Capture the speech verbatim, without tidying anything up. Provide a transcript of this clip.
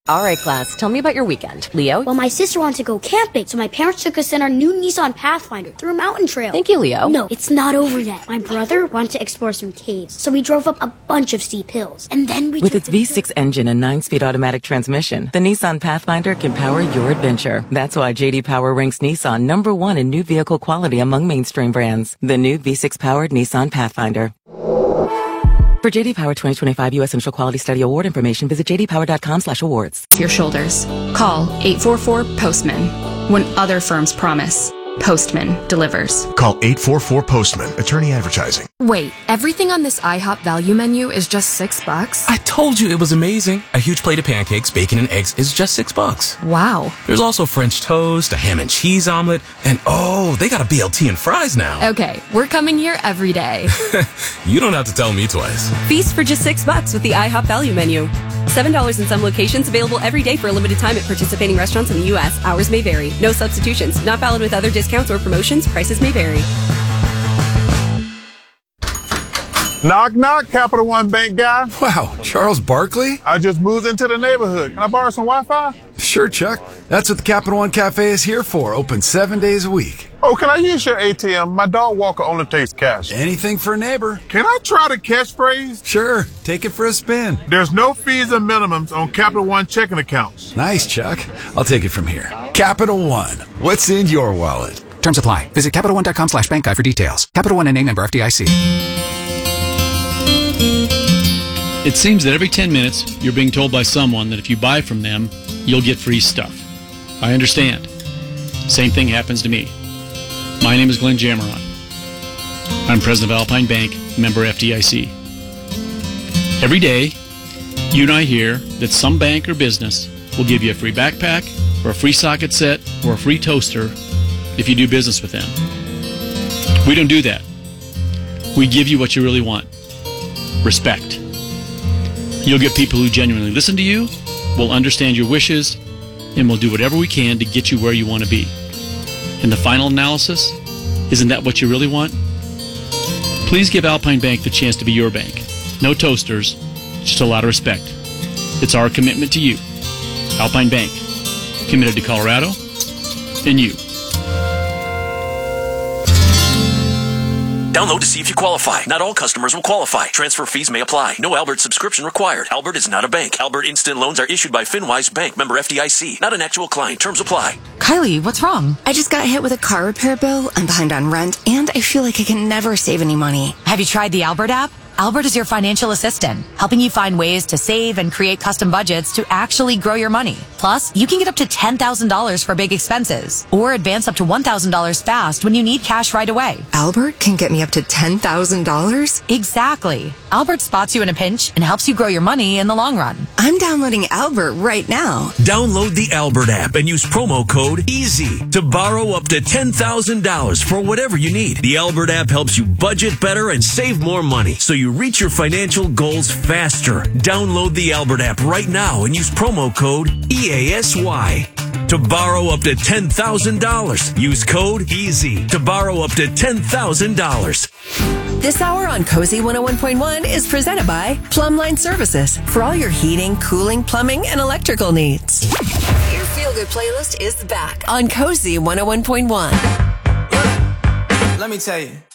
All right, class, tell me about your weekend. Leo? Well, my sister wanted to go camping, so my parents took us in our new Nissan Pathfinder through a mountain trail. Thank you, Leo. No, it's not over yet. My brother wanted to explore some caves, so we drove up a bunch of steep hills. And then we With took its V six engine and nine-speed automatic transmission, the Nissan Pathfinder can power your adventure. That's why J D Power ranks Nissan number one in new vehicle quality among mainstream brands. The new V six-powered Nissan Pathfinder. For J D Power twenty twenty-five U S Initial Quality Study Award information, visit j d power dot com slash awards. Your shoulders. Call eight four four Postman. When other firms promise, Postman delivers. Call eight four four Postman. Attorney advertising. Wait, everything on this IHOP value menu is just six bucks? I told you it was amazing. A huge plate of pancakes, bacon, and eggs is just six bucks. Wow. There's also French toast, a ham and cheese omelet, and oh, they got a B L T and fries now. Okay, we're coming here every day. You don't have to tell me twice. Feast for just six bucks with the IHOP value menu. Seven dollars in some locations, available every day for a limited time at participating restaurants in the U S. Hours may vary. No substitutions. Not valid with other discounts or promotions. Prices may vary. Knock, knock, Capital One Bank guy. Wow, Charles Barkley? I just moved into the neighborhood. Can I borrow some Wi-Fi? Sure, Chuck. That's what the Capital One Cafe is here for. Open seven days a week. Oh, can I use your A T M? My dog walker only takes cash. Anything for a neighbor. Can I try the catchphrase? Sure, take it for a spin. There's no fees or minimums on Capital One checking accounts. Nice, Chuck. I'll take it from here. Capital One. What's in your wallet? Terms apply. Visit Capital One dot com slash bank guide for details. Capital One N A member F D I C. It seems that every ten minutes, you're being told by someone that if you buy from them, you'll get free stuff. I understand. Same thing happens to me. My name is Glenn Jameron. I'm president of Alpine Bank, member F D I C. Every day, you and I hear that some bank or business will give you a free backpack, or a free socket set, or a free toaster if you do business with them. We don't do that. We give you what you really want. Respect. You'll get people who genuinely listen to you, will understand your wishes, and will do whatever we can to get you where you want to be. In the final analysis, isn't that what you really want? Please give Alpine Bank the chance to be your bank. No toasters, just a lot of respect. It's our commitment to you. Alpine Bank, committed to Colorado and you. Download to see if you qualify. Not all customers will qualify. Transfer fees may apply. No Albert subscription required. Albert is not a bank. Albert Instant Loans are issued by FinWise Bank, member F D I C. Not an actual client. Terms apply. Kylie, what's wrong? I just got hit with a car repair bill. I'm behind on rent, and I feel like I can never save any money. Have you tried the Albert app? Albert is your financial assistant, helping you find ways to save and create custom budgets to actually grow your money. Plus, you can get up to ten thousand dollars for big expenses, or advance up to one thousand dollars fast when you need cash right away. Albert can get me up to ten thousand dollars? Exactly. Albert spots you in a pinch and helps you grow your money in the long run. I'm downloading Albert right now. Download the Albert app and use promo code EASY to borrow up to ten thousand dollars for whatever you need. The Albert app helps you budget better and save more money, so you reach your financial goals faster. Download the Albert app right now and use promo code E A S Y to borrow up to ten thousand dollars. Use code EASY to borrow up to ten thousand dollars. This hour on Cozy one oh one point one is presented by Plumline Services for all your heating, cooling, plumbing, and electrical needs. Your feel-good playlist is back on Cozy one oh one point one. Let me tell you.